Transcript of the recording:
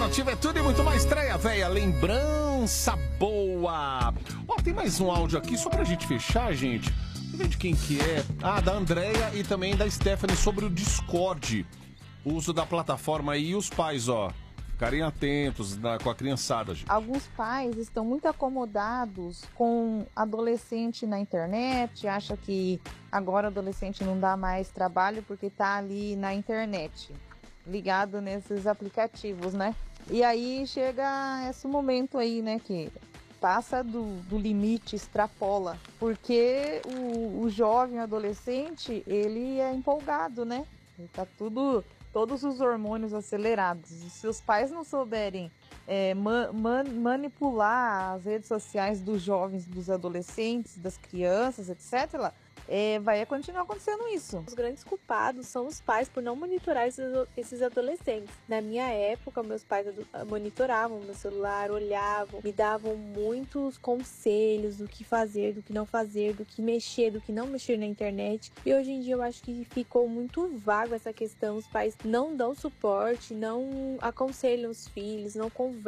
Nativa é tudo e muito mais. Estreia, véia, lembrança boa. Ó, tem mais um áudio aqui só pra gente fechar, gente. Deixa eu ver de quem que é. Ah, da Andréia e também da Stephanie sobre o Discord. O uso da plataforma aí e os pais, ó. Ficarem atentos com a criançada, gente. Alguns pais estão muito acomodados com adolescente na internet, acha que agora o adolescente não dá mais trabalho porque tá ali na internet, ligado nesses aplicativos, né? E aí chega esse momento aí, né, que passa do limite, extrapola, porque o jovem adolescente, ele é empolgado, né? Ele tá todos os hormônios acelerados. E se os pais não souberem manipular as redes sociais dos jovens, dos adolescentes, das crianças, etc., vai continuar acontecendo isso. Os grandes culpados são os pais por não monitorar esses adolescentes. Na minha época, meus pais monitoravam meu celular, olhavam, me davam muitos conselhos do que fazer, do que não fazer, do que mexer, do que não mexer na internet. E hoje em dia eu acho que ficou muito vago essa questão. Os pais não dão suporte, não aconselham os filhos, não conversam